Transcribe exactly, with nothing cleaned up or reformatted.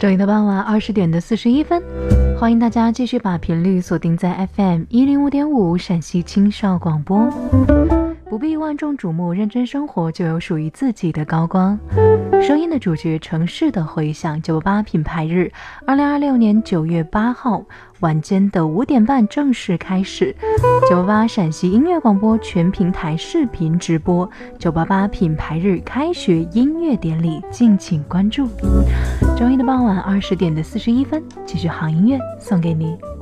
周一的傍晚二十点的四十一分，欢迎大家继续把频率锁定在 F M 一零五点五陕西青少广播。不必万众瞩目，认真生活就有属于自己的高光。声音的主角，城市的回响。九八八品牌日，二零二六年九月八号晚间的五点半正式开始。九八八陕西音乐广播全平台视频直播，九八八品牌日开学音乐典礼，敬请关注。周一的傍晚二十点的四十一分，继续好音乐送给你。